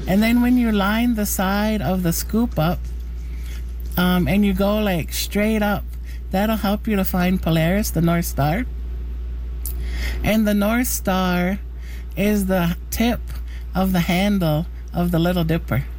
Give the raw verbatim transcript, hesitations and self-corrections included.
And then when you line the side of the scoop up, um, and you go like straight up, that'll help you to find Polaris, the North Star. And the North Star is the tip of the handle of the Little Dipper.